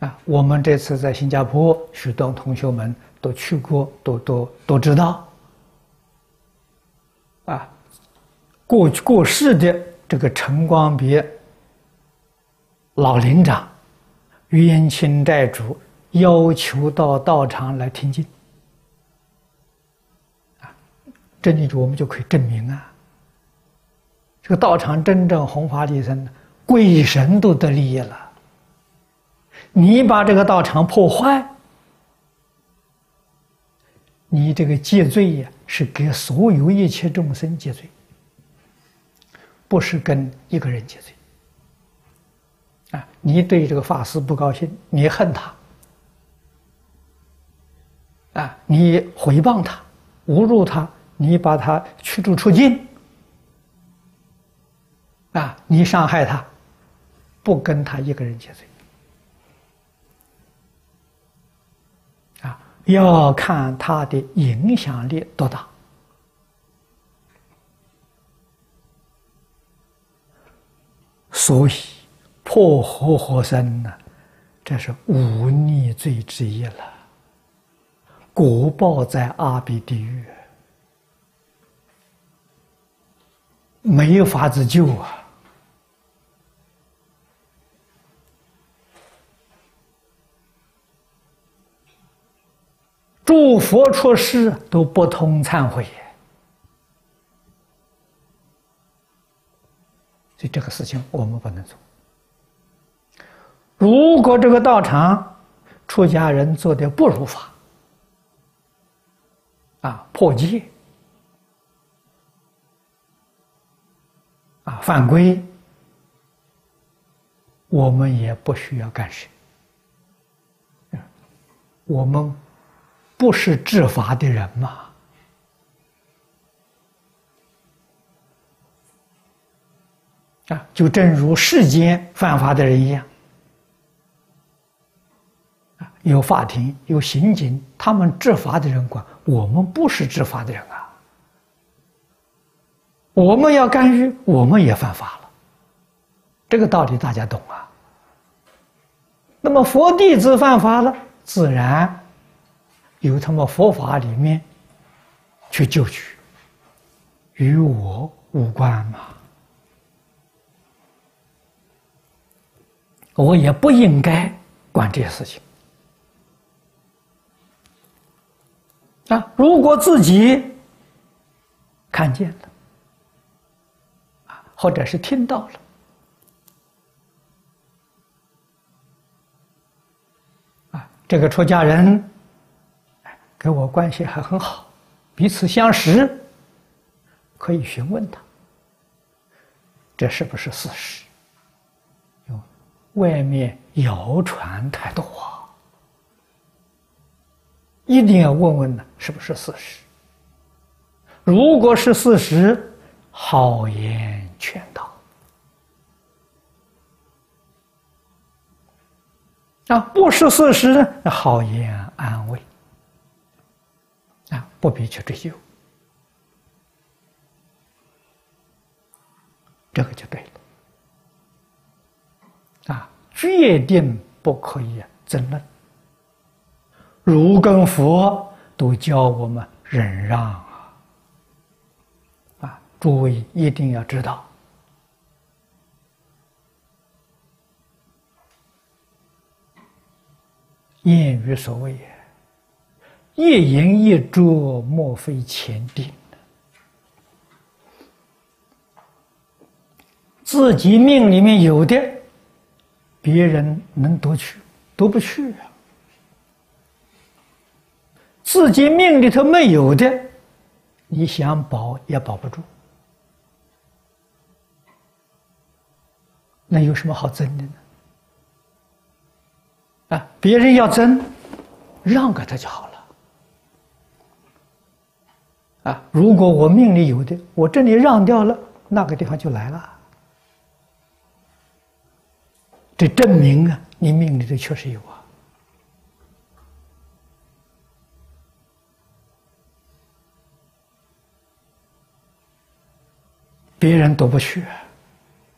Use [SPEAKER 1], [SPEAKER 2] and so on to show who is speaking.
[SPEAKER 1] 我们这次在新加坡，许多同学们都去过，都知道。过世的这个陈光别老领长、冤亲债主要求到道场来听经。这里我们就可以证明这个道场真正弘法利生，鬼神都得利益了。你把这个道场破坏，你这个戒罪呀，是给所有一切众生戒罪，不是跟一个人戒罪。你对这个法师不高兴，你恨他，你毁谤他，侮辱他，你把他驱逐出境，你伤害他，不跟他一个人戒罪。要看他的影响力多大。所以破活活生呢，这是无逆罪之一了，果报在阿鼻地狱，没有法子救诸佛出世都不通忏悔，所以这个事情我们不能做。如果这个道场出家人做的不如法，破戒，犯规，我们也不需要干涉。我们不是治法的人嘛，就正如世间犯法的人一样，有法庭，有刑警，他们治法的人管，我们不是治法的人我们要干预，我们也犯法了，这个道理大家懂那么佛弟子犯法了，自然由他们佛法里面去救取，与我无关嘛。我也不应该管这些事情如果自己看见了或者是听到了这个出家人跟我关系还很好，彼此相识，可以询问他，这是不是事实？外面谣传太多一定要问问是不是事实。如果是事实，好言劝导不是事实呢，好言安慰不必去追究，这个就对了决定不可以争论。儒跟佛都教我们忍让诸位一定要知道，谚语所谓一言一啄，莫非前定。自己命里面有的，别人能夺去，夺不去自己命里头没有的，你想保也保不住，那有什么好争的呢？别人要争，让给他就好了。如果我命里有的，我这里让掉了，那个地方就来了。这证明你命里头确实有别人夺不去